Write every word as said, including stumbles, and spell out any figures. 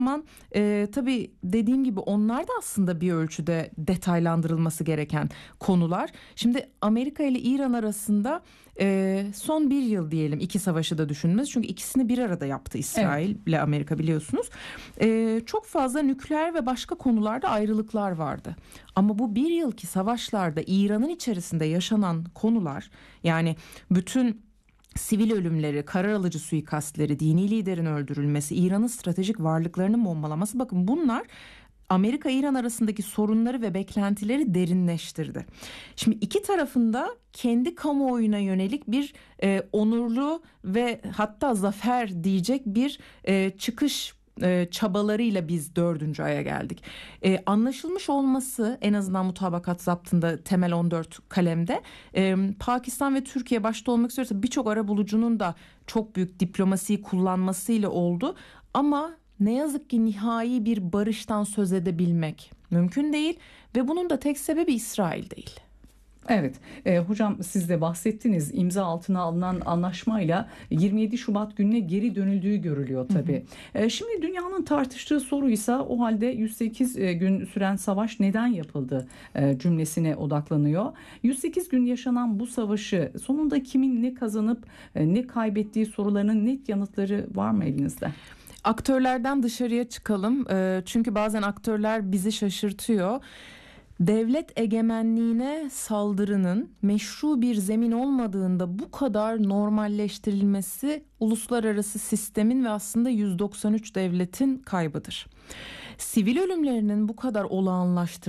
zaman e, tabii dediğim gibi onlar da aslında bir ölçüde detaylandırılması gereken konular. Şimdi Amerika ile İran arasında e, son bir yıl diyelim, iki savaşı da düşünmez. Çünkü ikisini bir arada yaptı İsrail Evet. ile Amerika, biliyorsunuz. E, çok fazla nükleer ve başka konularda ayrılıklar vardı. Ama bu bir yılki savaşlarda İran'ın içerisinde yaşanan konular, yani bütün sivil ölümleri, karar alıcı suikastleri, dini liderin öldürülmesi, İran'ın stratejik varlıklarının bombalaması, bakın bunlar Amerika-İran arasındaki sorunları ve beklentileri derinleştirdi. Şimdi iki tarafında kendi kamuoyuna yönelik bir e, onurlu ve hatta zafer diyecek bir e, çıkış e, çabalarıyla biz dördüncü aya geldik. E, anlaşılmış olması, en azından mutabakat zaptında temel on dört kalemde e, Pakistan ve Türkiye başta olmak üzere birçok arabulucunun da çok büyük diplomasiyi kullanmasıyla oldu. Ama ne yazık ki nihai bir barıştan söz edebilmek mümkün değil ve bunun da tek sebebi İsrail değil. Evet, e, hocam siz de bahsettiniz, imza altına alınan anlaşmayla yirmi yedi Şubat gününe geri dönüldüğü görülüyor tabii. Hı hı. E, şimdi dünyanın tartıştığı soruysa o halde yüz sekiz gün süren savaş neden yapıldı e, cümlesine odaklanıyor. yüz sekiz gün yaşanan bu savaşı sonunda kimin ne kazanıp e, ne kaybettiği sorularının net yanıtları var mı elinizde? Aktörlerden dışarıya çıkalım. E, çünkü bazen aktörler bizi şaşırtıyor. Devlet egemenliğine saldırının meşru bir zemin olmadığında bu kadar normalleştirilmesi uluslararası sistemin ve aslında yüz doksan üç devletin kaybıdır. Sivil ölümlerinin bu kadar olağanlaştırılması